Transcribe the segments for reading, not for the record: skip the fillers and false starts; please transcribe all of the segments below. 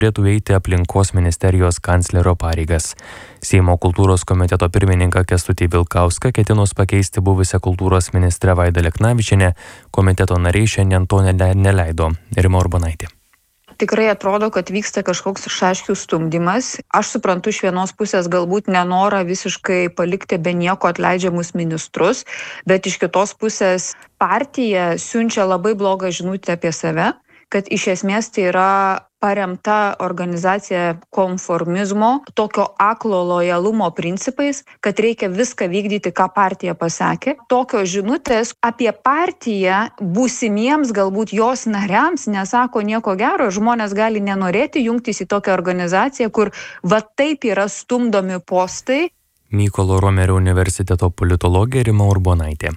turėtų eiti aplinkos ministerijos kanclerio pareigas. Seimo kultūros komiteto pirmininką Kęstutį Vilkauską ketinus pakeisti buvusią kultūros ministrę Vaidą Leknavičienę, komiteto nariai šiandien to neleido. Rima Urbonaitė. Tikrai atrodo, kad vyksta kažkoks šaškių stumdymas. Aš suprantu iš vienos pusės galbūt nenorą visiškai palikti be nieko atleidžiamus ministrus, bet iš kitos pusės partija siunčia labai blogą žinutę apie save, kad iš esmės tai yra paremta organizacija konformizmo, tokio aklo lojalumo principais, kad reikia viską vykdyti, ką partija pasakė. Tokios žinutės apie partiją būsimiems galbūt jos nariams nesako nieko gero. Žmonės gali nenorėti jungtis į tokią organizaciją, kur va taip yra stumdomi postai. Mykolo Romerio universiteto politologė Rima Urbonaitė.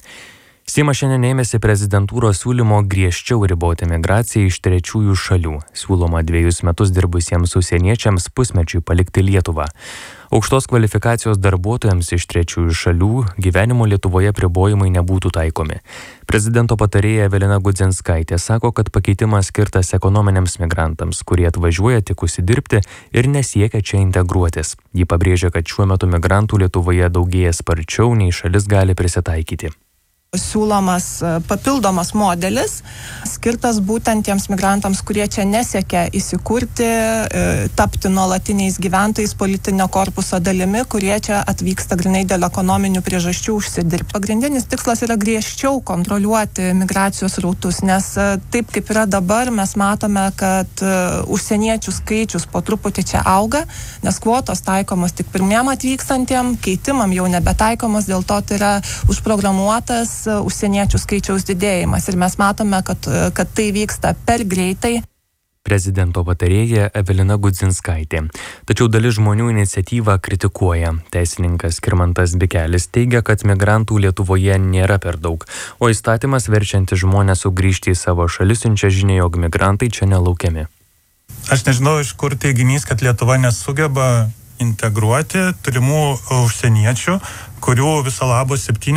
Seimas šiandien ėmėsi prezidentūros siūlymo griežčiau riboti migraciją iš trečiųjų šalių. Siūloma 2 metus dirbusiems užsieniečiams pusmečiui palikti Lietuvą. Aukštos kvalifikacijos darbuotojams iš trečiųjų šalių gyvenimo Lietuvoje apribojimai nebūtų taikomi. Prezidento patarėja Evelina Gudzinskaitė sako, kad pakeitimas skirtas ekonominiams migrantams, kurie atvažiuoja tik užsidirbti ir nesiekia čia integruotis. Ji pabrėžia, kad šiuo metu migrantų Lietuvoje daugėja sparčiau, nei šalis gali prisitaikyti. Siūlomas papildomas modelis, skirtas būtent tiems migrantams, kurie čia nesiekia įsikurti, tapti nuolatiniais gyventojais, politinio korpuso dalimi, kurie čia atvyksta grynai dėl ekonominių priežasčių užsidirbti. Pagrindinis tikslas yra griežčiau kontroliuoti migracijos srautus, nes taip kaip yra dabar, mes matome, kad užsieniečių skaičius po truputį čia auga, nes kvotos taikomos tik pirmiem atvykstantiem, keitimam jau nebetaikomos, dėl to tai yra užprogramuotas užsieniečių skaičiaus didėjimas ir mes matome, kad tai vyksta per greitai. Prezidento patarėja Evelina Gudzinskaitė. Tačiau dalis žmonių iniciatyvą kritikuoja. Teisininkas Skirmantas Bikelis teigia, kad migrantų Lietuvoje nėra per daug, o įstatymas verčiantis žmonės sugrįžti į savo šalis siunčia žinią, jog migrantai čia nelaukiami. Aš nežinau, iš kur teiginys, kad Lietuva nesugeba integruoti turimų užsieniečių, kurių viso labo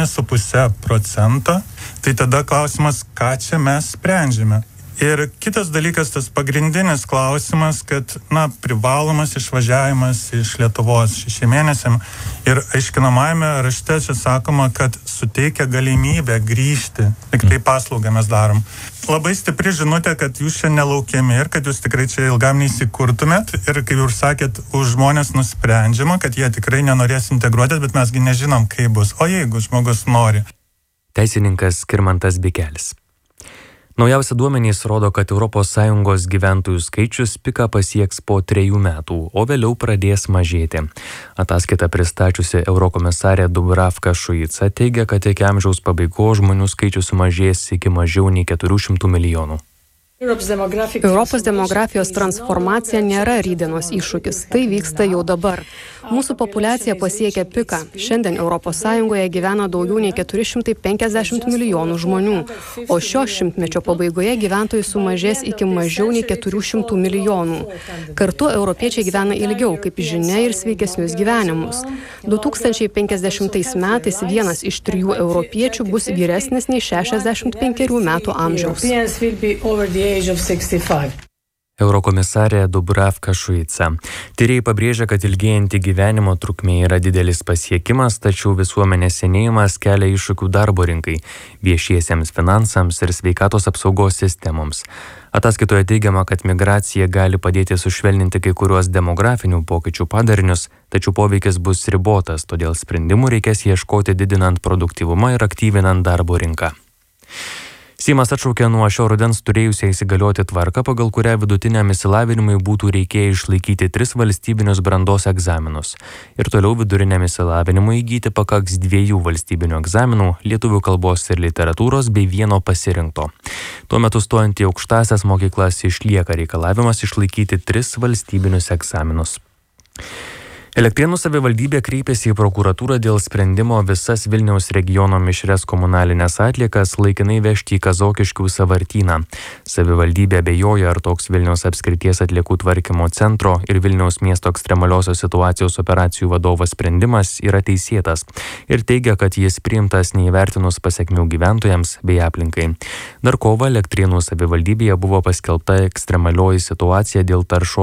7,5%. Tai tada klausimas, ką čia mes sprendžiame. Ir kitas dalykas, tas pagrindinis klausimas, kad, privalomas išvažiavimas iš Lietuvos 6 mėnesiam ir aiškinamajame rašte čia sakoma, kad suteikia galimybę grįžti, tik tai paslaugą mes darom. Labai stipri žinutė, kad jūs čia nelaukiami ir kad jūs tikrai čia ilgam neįsikurtumėt ir, kaip jūs sakėt, už žmonės nusprendžiama, kad jie tikrai nenorės integruotis, bet mesgi nežinom, kaip bus. O jeigu žmogus nori? Teisininkas Skirmantas Bikelis. Naujausi duomenys rodo, kad ES gyventojų skaičius piką pasieks po 3 metų, o vėliau pradės mažėti. Ataskaitą pristačiusi eurokomisarė Dubravka Šuica teigia, kad iki amžiaus pabaigos žmonių skaičius sumažės iki mažiau nei 400 milijonų. Europos demografijos transformacija nėra rytdienos iššūkis, tai vyksta jau dabar. Mūsų populiacija pasiekia piką. Šiandien ES gyvena daugiau nei 450 milijonų žmonių, o šio šimtmečio pabaigoje gyventojų sumažės iki mažiau nei 400 milijonų. Kartu europiečiai gyvena ilgiau, kaip žinia, ir sveikesnius gyvenimus. 2050 metais 1 iš 3 europiečių bus vyresnis nei 65 metų amžiaus. Eurokomisarė Dubravka Šuica. Tyrėjai pabrėžia, kad ilgėjanti gyvenimo trukmė yra didelis pasiekimas, tačiau visuomenės senėjimas kelia iššūkių darbo rinkai, viešiesiems finansams ir sveikatos apsaugos sistemoms. Ataskaitoje teigiama, kad migracija gali padėti sušvelninti kai kuriuos demografinių pokyčių padarinius, tačiau poveikis bus ribotas, todėl sprendimų reikės ieškoti didinant produktyvumą ir aktyvinant darbo rinką. Seimas atšaukė nuo šio rudens turėjusią įsigalioti tvarką, pagal kurią vidutiniam išsilavinimui būtų reikėję išlaikyti 3 valstybinius brandos egzaminus. Ir toliau viduriniam išsilavinimui įgyti pakaks 2 valstybinių egzaminų - lietuvių kalbos ir literatūros bei 1 pasirinkto. Tuo metu stojant į aukštąsias mokyklas išlieka reikalavimas išlaikyti 3 valstybinius egzaminus. Elektrėnų savivaldybė kreipėsi į prokuratūrą dėl sprendimo visas Vilniaus regiono mišrias komunalinės atliekas laikinai vežti į Kazokiškių sąvartyną. Savivaldybė abejoja, ar toks Vilniaus apskrities atliekų tvarkymo centro ir Vilniaus miesto ekstremaliosios situacijos operacijų vadovo sprendimas yra teisėtas ir teigia, kad jis priimtas neįvertinus pasekmių gyventojams bei aplinkai. Dar kovą Elektrėnų savivaldybėje buvo paskelbta ekstremalioji situacija dėl taršos